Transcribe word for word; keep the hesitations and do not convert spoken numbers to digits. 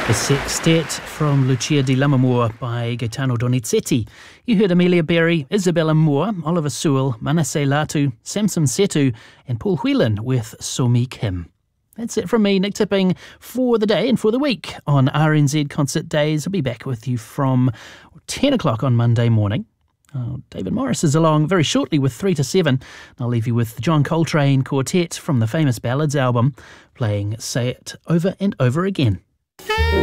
The Sextet from Lucia di Lammermoor by Gaetano Donizetti. You heard Amelia Berry, Isabella Moore, Oliver Sewell, Manasseh Latu, Samson Setu and Paul Whelan with Somi Kim. That's it from me, Nick Tipping, for the day and for the week on R N Z Concert Days. I'll be back with you from ten o'clock on Monday morning. Oh, David Morris is along very shortly with three to seven. I'll leave you with the John Coltrane Quartet from the famous Ballads album, playing Say It Over and Over Again.